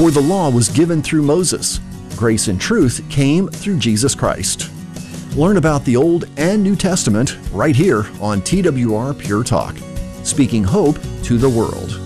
For the law was given through Moses. Grace and truth came through Jesus Christ. Learn about the Old and New Testament right here on TWR Pure Talk, speaking hope to the world.